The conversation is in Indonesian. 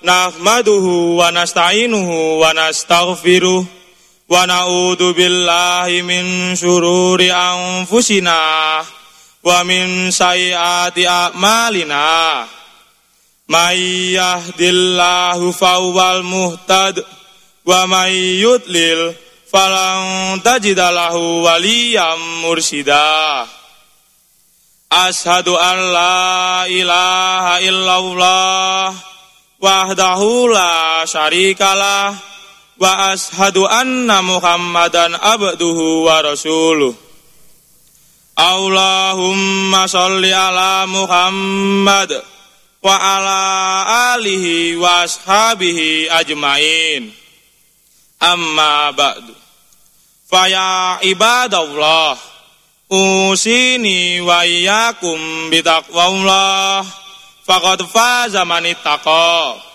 nahmaduhu wa nasta'inuhu wa nastaghfiruh wa na'udzu billahi min syururi anfusina wa min sayyiati a'malina may yahdihillahu fahuwal muhtad wa may yudlil falan tajida lahu waliyyam mursyida. Ashhadu an la ilaha illallah wahdahu la syarikalah wa ashhadu anna Muhammadan abduhu wa rasuluh. Allahumma sholli ala Muhammad wa ala alihi wa ashabihi ajmain. Amma ba'du. Faya ibadallah, usini wa iyyakum bitaqwallah, faqad faza man ittaqa.